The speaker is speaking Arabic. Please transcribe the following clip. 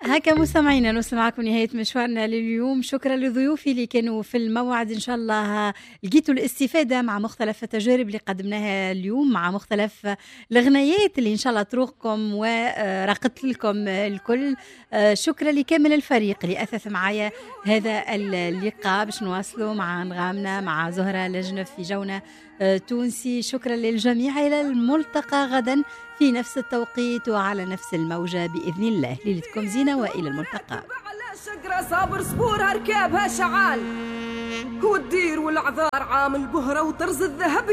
هكا مستمعينا نوصل معكم نهاية مشوارنا لليوم. شكرا لضيوفي اللي كانوا في الموعد. إن شاء الله لقيتوا الاستفادة مع مختلف التجارب اللي قدمناها اليوم، مع مختلف الغنايات اللي إن شاء الله تروقكم ورقت لكم الكل. شكرا لكامل الفريق اللي أثث معايا هذا اللقاء باش نواصلوا مع نغامنا مع زهرة لجنة في جونا تونسي. شكرا للجميع، إلى الملتقى غدا في نفس التوقيت وعلى نفس الموجة بإذن الله. ليلتكم زينة وإلى الملتقى. على شجرة صابر صبورها ركابها شعال، والدير والعذار عامل بهرة وطرز الذهب